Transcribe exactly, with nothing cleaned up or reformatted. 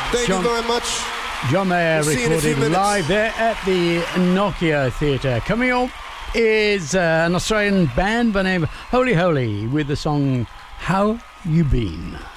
Thank John, you very much. John Mayer We'll see you in a few recorded minutes. live there at the Nokia Theatre. Coming up is uh, an Australian band by the name of Holy Holy with the song How You Been.